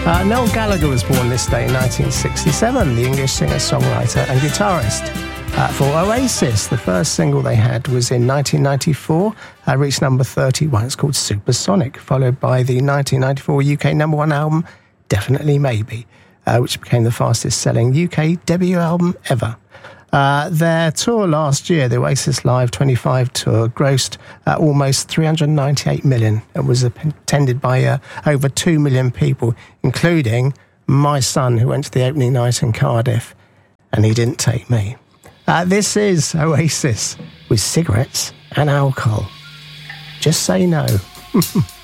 Noel Gallagher was born this day in 1967, the English singer, songwriter and guitarist. For Oasis, the first single they had was in 1994, reached number 31. It's called Supersonic, followed by the 1994 UK number one album, Definitely Maybe, which became the fastest selling UK debut album ever. Their tour last year, the Oasis Live 25 tour, grossed almost 398 million. It was attended by over 2 million people, including my son, who went to the opening night in Cardiff, and he didn't take me. This is Oasis with cigarettes and alcohol. Just say no.